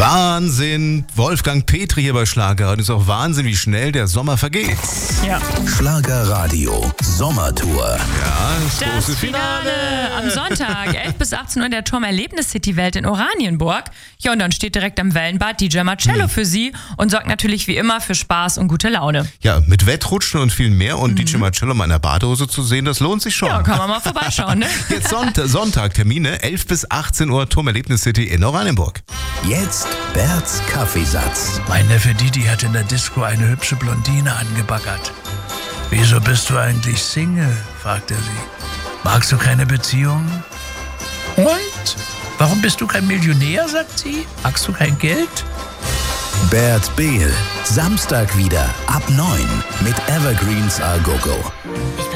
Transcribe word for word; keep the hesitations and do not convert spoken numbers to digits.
Wahnsinn! Wolfgang Petri hier bei Schlager. Und es ist auch Wahnsinn, wie schnell der Sommer vergeht. Ja. Schlagerradio Sommertour. Ja, das, Das große Finale. Finale am Sonntag, elf bis achtzehn Uhr in der Turm Erlebnis City Welt in Oranienburg. Ja, und dann steht direkt am Wellenbad D J Marcello hm. für Sie und sorgt natürlich wie immer für Spaß und gute Laune. Ja, mit Wettrutschen und viel mehr und mhm. D J Marcello mal in der Badehose zu sehen, das lohnt sich schon. Ja, kann man mal vorbeischauen, ne? Jetzt Sonntag, Sonntag, Termine, elf bis achtzehn Uhr, Turm Erlebnis City in Oranienburg. Jetzt Berts Kaffeesatz. Mein Neffe Didi hat in der Disco eine hübsche Blondine angebaggert. Wieso bist du eigentlich Single? Fragt er sie. Magst du keine Beziehung? Und? Warum bist du kein Millionär, sagt sie? Magst du kein Geld? Bert Behl, Samstag wieder ab neun mit Evergreens A Go Go. Ich